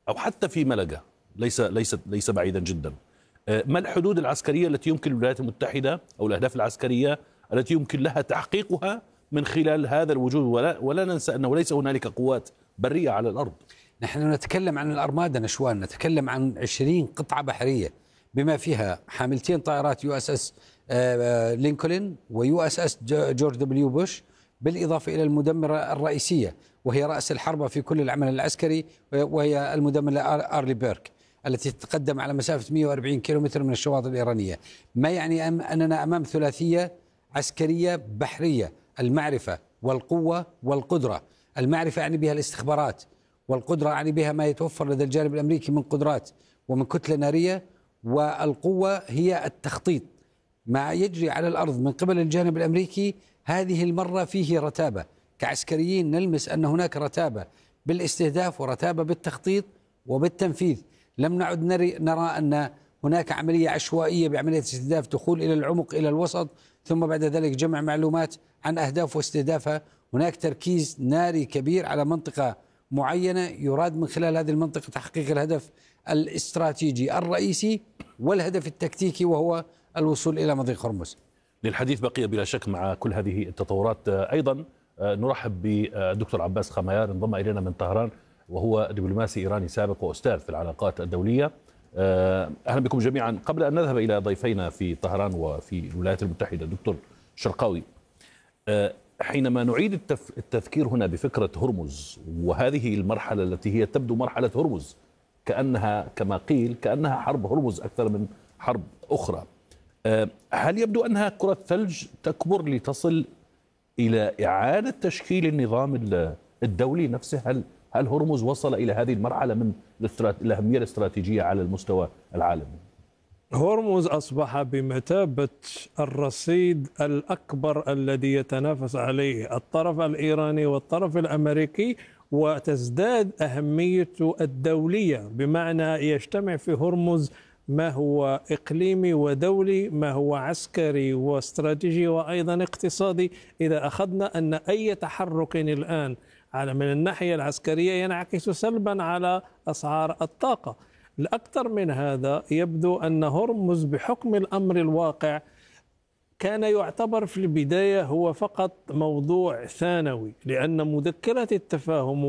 أو حتى في ملقا، ليس بعيدا جدا، ما الحدود العسكرية التي يمكن الولايات المتحدة أو الأهداف العسكرية التي يمكن لها تحقيقها من خلال هذا الوجود؟ ولا ننسى أنه ليس هنالك قوات برية على الأرض. نحن نتكلم عن الأرمادة نشوان، نتكلم عن 20 قطعة بحرية بما فيها حاملتين طائرات USS لينكولن وUSS جورج دبليو بوش، بالإضافة إلى المدمرة الرئيسية وهي رأس الحربة في كل العمل العسكري، وهي المدمرة أرلي بيرك التي تتقدم على مسافة 140 كيلومتر من الشواطئ الإيرانية. ما يعني أننا أمام ثلاثية عسكرية بحرية: المعرفة والقوة والقدرة. المعرفة يعني بها الاستخبارات، والقدرة يعني بها ما يتوفر لدى الجانب الأمريكي من قدرات ومن كتلة نارية، والقوة هي التخطيط. ما يجري على الأرض من قبل الجانب الأمريكي هذه المرة فيه رتابة، كعسكريين نلمس أن هناك رتابة بالاستهداف ورتابة بالتخطيط وبالتنفيذ. لم نعد نرى أن هناك عملية عشوائية بعملية استهداف دخول إلى العمق إلى الوسط ثم بعد ذلك جمع معلومات عن أهداف واستهدافها. هناك تركيز ناري كبير على منطقة معينة يراد من خلال هذه المنطقة تحقيق الهدف الاستراتيجي الرئيسي والهدف التكتيكي وهو الوصول إلى مضيق هرمز. للحديث بقية بلا شك مع كل هذه التطورات. أيضا نرحب بالدكتور عباس خميار، انضم إلينا من طهران وهو دبلوماسي إيراني سابق وأستاذ في العلاقات الدولية. أهلا بكم جميعا. قبل أن نذهب إلى ضيفينا في طهران وفي الولايات المتحدة، دكتور شرقاوي، حينما نعيد التذكير هنا بفكرة هرمز وهذه المرحلة التي هي تبدو مرحلة هرمز كأنها كما قيل كأنها حرب هرمز أكثر من حرب أخرى، هل يبدو أنها كرة ثلج تكبر لتصل إلى إعادة تشكيل النظام الدولي نفسه؟ هل هرمز وصل إلى هذه المرحلة من الأهمية الاستراتيجية على المستوى العالمي؟ هرمز أصبح بمثابة الرصيد الأكبر الذي يتنافس عليه الطرف الإيراني والطرف الأمريكي، وتزداد أهميته الدولية، بمعنى يجتمع في هرمز ما هو إقليمي ودولي، ما هو عسكري واستراتيجي وأيضا اقتصادي. إذا أخذنا أن أي تحرك الآن من الناحية العسكرية ينعكس سلبا على أسعار الطاقة. الأكثر من هذا، يبدو أن هرمز بحكم الأمر الواقع كان يعتبر في البداية هو فقط موضوع ثانوي، لأن مذكرة التفاهم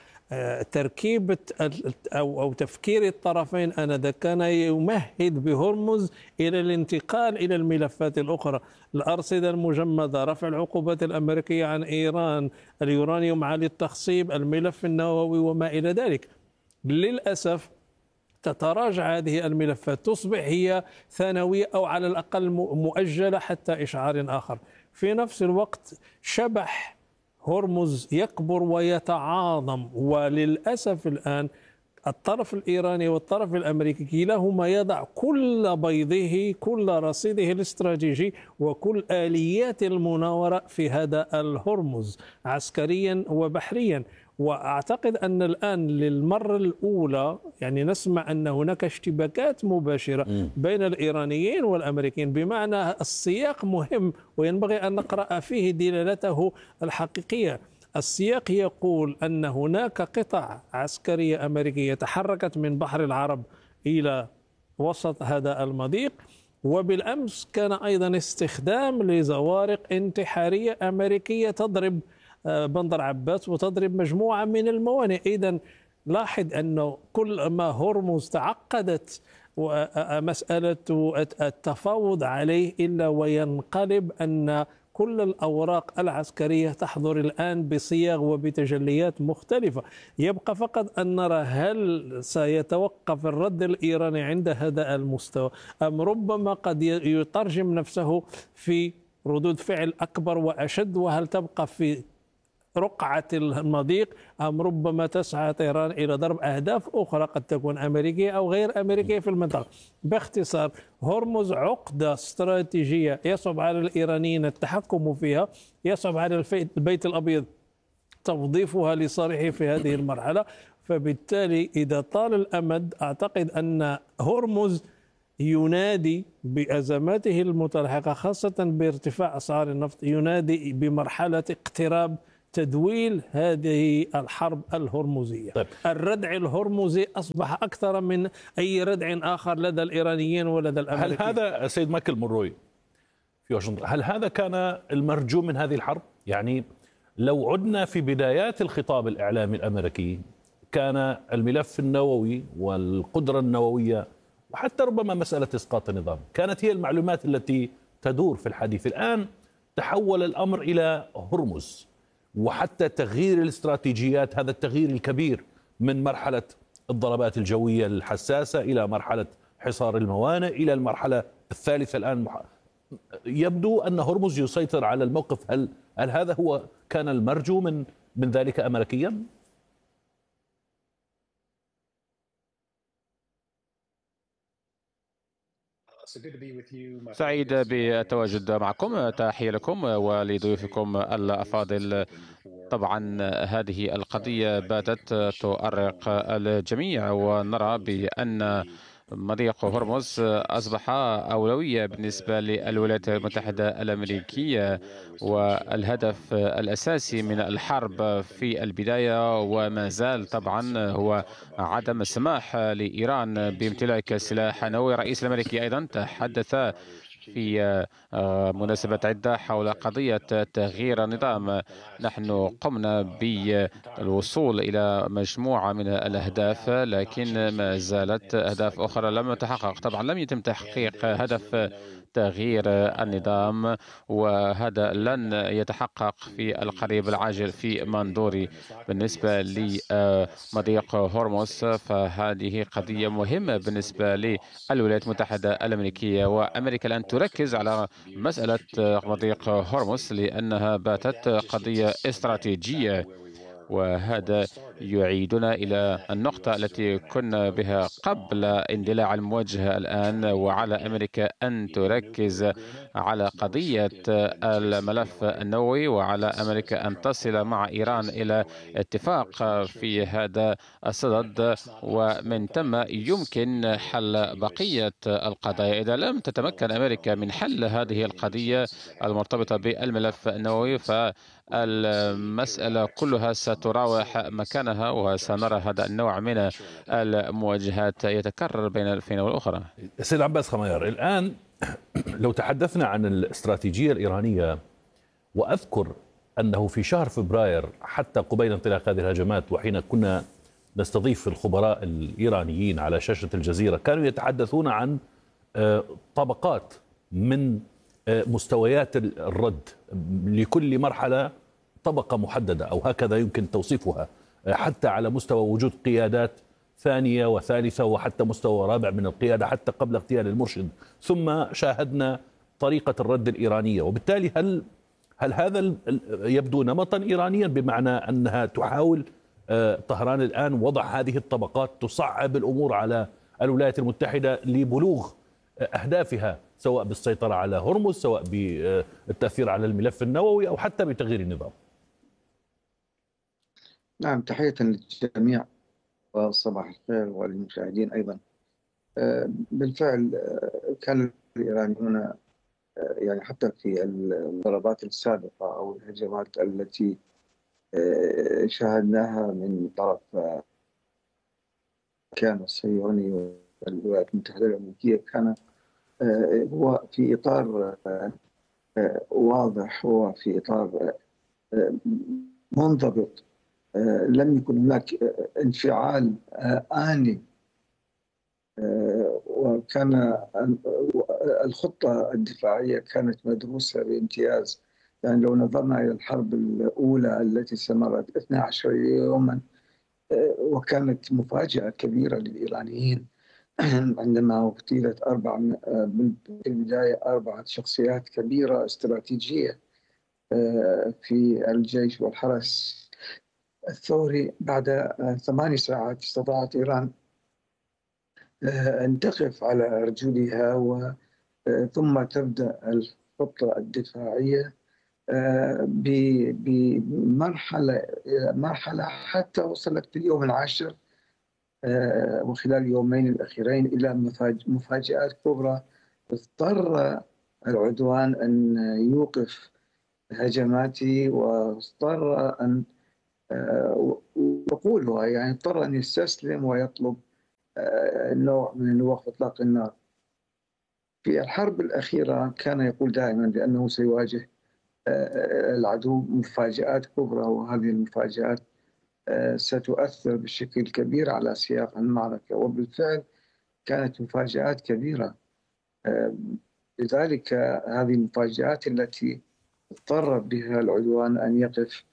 وتركيبة أو تفكير الطرفين آنذاك كان يمهد بهرمز إلى الانتقال إلى الملفات الأخرى: الأرصدة المجمدة، رفع العقوبات الأمريكية عن إيران، اليورانيوم عالي التخصيب، الملف النووي وما إلى ذلك. للأسف تتراجع هذه الملفات، تصبح هي ثانوية أو على الأقل مؤجلة حتى إشعار آخر. في نفس الوقت شبح هرمز يكبر ويتعاظم، وللأسف الآن الطرف الإيراني والطرف الأمريكي كلاهما يضع كل بيضه، كل رصيده الاستراتيجي وكل آليات المناورة في هذا الهرمز عسكريا وبحريا. وأعتقد أن الآن للمرة الأولى يعني نسمع أن هناك اشتباكات مباشرة بين الإيرانيين والأمريكيين، بمعنى السياق مهم وينبغي أن نقرأ فيه دلالته الحقيقية. السياق يقول أن هناك قطع عسكرية أمريكية تحركت من بحر العرب إلى وسط هذا المضيق، وبالأمس كان أيضا استخدام لزوارق انتحارية أمريكية تضرب بندر عباس وتضرب مجموعة من الموانئ. إذن لاحظ أنه كل ما هرمز تعقدت مسألة التفاوض عليه إلا وينقلب أن كل الأوراق العسكرية تحضر الآن بصيغ وبتجليات مختلفة. يبقى فقط أن نرى هل سيتوقف الرد الإيراني عند هذا المستوى أم ربما قد يترجم نفسه في ردود فعل أكبر وأشد، وهل تبقى في رقعة المضيق أم ربما تسعى طيران إلى ضرب أهداف أخرى قد تكون أمريكية أو غير أمريكية في المنطقة. باختصار، هرمز عقدة استراتيجية يصعب على الإيرانيين التحكم فيها، يصعب على البيت الأبيض توظيفها لصالحه في هذه المرحلة. فبالتالي إذا طال الأمد أعتقد أن هرمز ينادي بأزماته المتلاحقة، خاصة بارتفاع أسعار النفط، ينادي بمرحلة اقتراب تدويل هذه الحرب الهرمزية. طيب. الردع الهرمزي أصبح أكثر من أي ردع آخر لدى الإيرانيين ولدى الأمريكيين. هل هذا سيد مايكل مونروي في واشنطن، هل هذا كان المرجو من هذه الحرب؟ يعني لو عدنا في بدايات الخطاب الإعلامي الأمريكي كان الملف النووي والقدرة النووية وحتى ربما مسألة إسقاط النظام كانت هي المعلومات التي تدور في الحديث. الآن تحول الأمر إلى هرمز وحتى تغيير الاستراتيجيات، هذا التغيير الكبير من مرحلة الضربات الجوية الحساسة إلى مرحلة حصار الموانئ إلى المرحلة الثالثة الآن. يبدو أن هرمز يسيطر على الموقف. هل هذا هو كان المرجو من ذلك أمريكيا؟ سعيد بالتواجد معكم، تحية لكم ولضيوفكم الأفاضل. طبعا هذه القضية باتت تؤرق الجميع، ونرى بأن مضيق هرمز أصبح أولوية بالنسبة للولايات المتحدة الأمريكية، والهدف الأساسي من الحرب في البداية وما زال طبعا هو عدم السماح لإيران بامتلاك سلاح نووي. الرئيس الأمريكي أيضا تحدث في مناسبات عدة حول قضية تغيير النظام. نحن قمنا بالوصول إلى مجموعة من الأهداف، لكن ما زالت أهداف أخرى لم تتحقق. طبعا لم يتم تحقيق هدف تغيير النظام، وهذا لن يتحقق في القريب العاجل في منظوري. بالنسبة لمضيق هرمز فهذه قضية مهمة بالنسبة للولايات المتحدة الأمريكية، وأمريكا الآن تركز على مسألة مضيق هرمز لأنها باتت قضية استراتيجية. وهذا يعيدنا إلى النقطة التي كنا بها قبل اندلاع المواجهة الآن، وعلى أمريكا أن تركز على قضية الملف النووي، وعلى أمريكا أن تصل مع إيران إلى اتفاق في هذا الصدد، ومن ثم يمكن حل بقية القضايا. إذا لم تتمكن أمريكا من حل هذه القضية المرتبطة بالملف النووي فالمسألة كلها ستراوح مكانها، وسنرى هذا النوع من المواجهات يتكرر بين الفين والأخرى. سيد عباس خميار، الآن لو تحدثنا عن الاستراتيجية الإيرانية، وأذكر أنه في شهر فبراير حتى قبيل انطلاق هذه الهجمات وحين كنا نستضيف الخبراء الإيرانيين على شاشة الجزيرة كانوا يتحدثون عن طبقات من مستويات الرد، لكل مرحلة طبقة محددة أو هكذا يمكن توصيفها، حتى على مستوى وجود قيادات ثانية وثالثة وحتى مستوى رابع من القيادة حتى قبل اغتيال المرشد. ثم شاهدنا طريقة الرد الإيرانية، وبالتالي هل هذا يبدو نمطا إيرانيا بمعنى أنها تحاول طهران الآن وضع هذه الطبقات تصعب الأمور على الولايات المتحدة لبلوغ أهدافها، سواء بالسيطرة على هرمز، سواء بالتأثير على الملف النووي، أو حتى بتغيير النظام؟ نعم، تحية للجميع وصباح الخير وللمشاهدين أيضا. بالفعل كان الإيرانيون يعني حتى في الضربات السابقة أو الهجمات التي شاهدناها من طرف كان الصهيوني والولايات المتحدة الأمريكية كان هو في إطار واضح، هو في إطار منضبط. لم يكن هناك انفعال آني، وكان الخطة الدفاعية كانت مدروسة بامتياز. يعني لو نظرنا إلى الحرب الأولى التي استمرت 12 يوما، وكانت مفاجأة كبيرة للإيرانيين عندما اغتيلت بالبداية 4 شخصيات كبيرة استراتيجية في الجيش والحرس الثوري. بعد 8 ساعات استطاعت إيران أن تقف على أرجلها ثم تبدأ الخطة الدفاعية بمرحلة حتى وصلت في اليوم العاشر وخلال اليومين الأخيرين إلى مفاجآت كبرى. اضطر العدوان أن يوقف هجماته، واضطر أن يقولها، يعني اضطر أن يستسلم ويطلب نوع من وقف إطلاق النار. في الحرب الأخيرة كان يقول دائما بأنه سيواجه العدو مفاجآت كبرى، وهذه المفاجآت ستؤثر بشكل كبير على سياق المعركة، وبالفعل كانت مفاجآت كبيرة. لذلك هذه المفاجآت التي اضطر بها العدوان أن يقف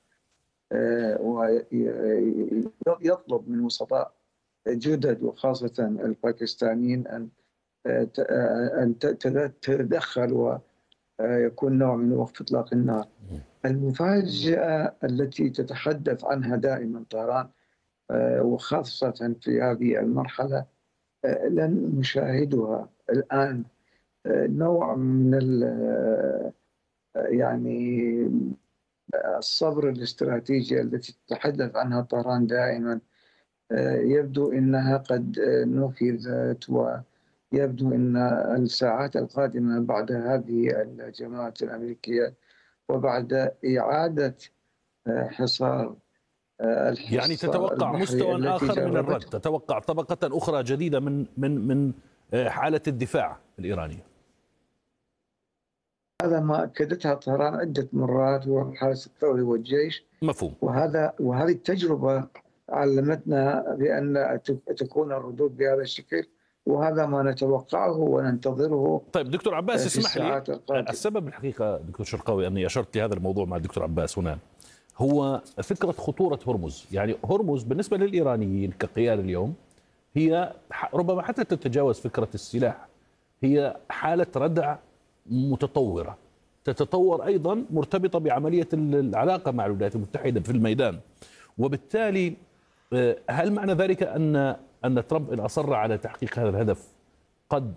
ويطلب من وسطاء جدد وخاصة الباكستانيين أن تتدخل ويكون نوع من وقف إطلاق النار. المفاجأة التي تتحدث عنها دائما طهران وخاصة في هذه المرحلة لن نشاهدها الآن، نوع من يعني الصبر الاستراتيجي التي تتحدث عنها طهران دائما يبدو أنها قد نفذت، ويبدو أن الساعات القادمة بعد هذه الهجمات الأمريكية وبعد إعادة حصار يعني تتوقع مستوى آخر من الرد، تتوقع طبقة أخرى جديدة من حالة الدفاع الإيرانية. هذا ما أكدتها طهران عدة مرات، والحرس الثوري والجيش. مفهوم. وهذه التجربة علمتنا بأن تكون الردود بهذا الشكل، وهذا ما نتوقعه وننتظره. طيب دكتور عباس، اسمح لي، السبب الحقيقة دكتور شرقاوي أني أشرت لهذا الموضوع مع الدكتور عباس هنا هو فكرة خطورة هرمز. يعني هرمز بالنسبة للإيرانيين كقيادة اليوم هي ربما حتى تتجاوز فكرة السلاح، هي حالة ردع متطورة تتطور أيضا مرتبطة بعملية العلاقة مع الولايات المتحدة في الميدان. وبالتالي هل معنى ذلك أن ترامب إن أصر على تحقيق هذا الهدف قد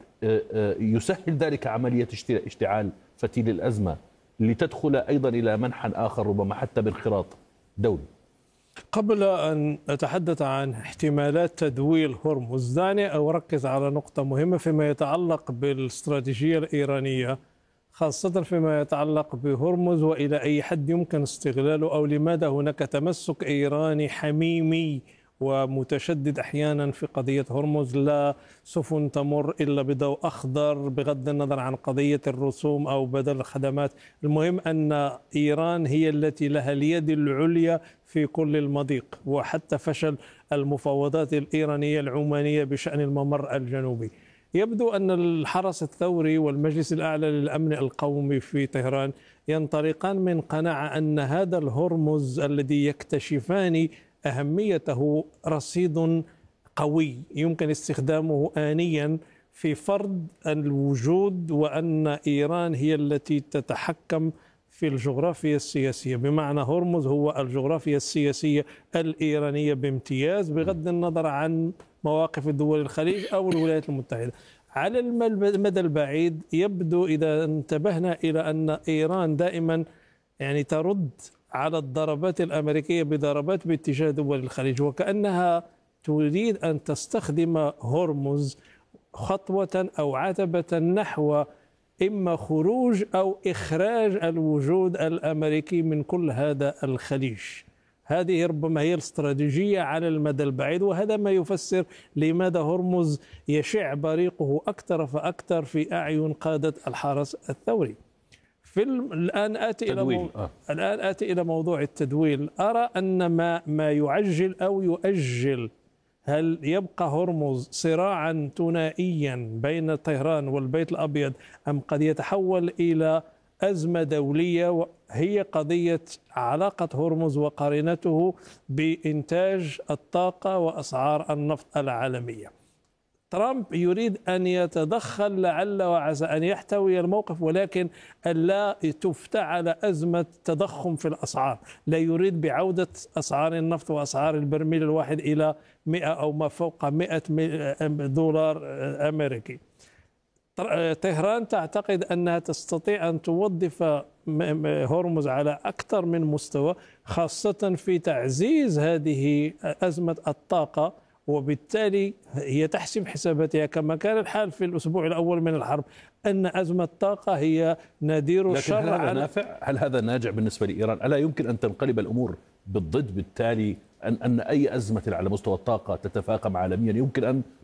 يسهل ذلك عملية اشتعال فتيل الأزمة لتدخل أيضا إلى منحى آخر ربما حتى بانخراط دولي؟ قبل أن أتحدث عن احتمالات تدويل هرمز، دعني أركز على نقطة مهمة فيما يتعلق بالاستراتيجية الإيرانية، خاصة فيما يتعلق بهرمز وإلى أي حد يمكن استغلاله، أو لماذا هناك تمسك إيراني حميمي ومتشدد أحيانا في قضية هرمز. لا سفن تمر إلا بضوء أخضر بغض النظر عن قضية الرسوم أو بدل الخدمات. المهم أن إيران هي التي لها اليد العليا في كل المضيق، وحتى فشل المفاوضات الإيرانية العمانية بشأن الممر الجنوبي. يبدو أن الحرس الثوري والمجلس الأعلى للأمن القومي في طهران ينطلقان من قناعة أن هذا الهرمز الذي يكتشفان أهميته رصيد قوي يمكن استخدامه آنيا في فرض الوجود، وأن إيران هي التي تتحكم في الجغرافيا السياسية، بمعنى هرمز هو الجغرافيا السياسية الإيرانية بامتياز بغض النظر عن مواقف دول الخليج أو الولايات المتحدة. على المدى البعيد يبدو إذا انتبهنا إلى أن إيران دائما يعني ترد على الضربات الأمريكية بضربات باتجاه دول الخليج، وكأنها تريد أن تستخدم هرمز خطوة أو عتبة نحو إما خروج أو إخراج الوجود الأمريكي من كل هذا الخليج. هذه ربما هي الاستراتيجية على المدى البعيد، وهذا ما يفسر لماذا هرمز يشع بريقه أكثر فأكثر في أعين قادة الحرس الثوري. الآن آتي إلى موضوع التدويل. أرى أن ما يعجل أو يؤجل، هل يبقى هرمز صراعا ثنائيا بين طهران والبيت الأبيض، أم قد يتحول إلى أزمة دولية هي قضية علاقة هرمز وقرينته بإنتاج الطاقة وأسعار النفط العالمية؟ ترامب يريد أن يتدخل لعل وعسى أن يحتوي الموقف، ولكن لا تفتعل أزمة تضخم في الأسعار. لا يريد بعودة أسعار النفط وأسعار البرميل الواحد إلى 100 أو ما فوق 100 دولار أمريكي. طهران تعتقد أنها تستطيع أن توظف هرمز على أكثر من مستوى، خاصة في تعزيز هذه أزمة الطاقة وبالتالي هي تحسب حساباتها كما كان الحال في الأسبوع الأول من الحرب أن أزمة الطاقة هي نذير الشر. لكن هل هذا نافع؟ هل هذا ناجع بالنسبة لإيران؟ ألا يمكن أن تنقلب الأمور بالضد، بالتالي أن أي أزمة على مستوى الطاقة تتفاقم عالميا يمكن أن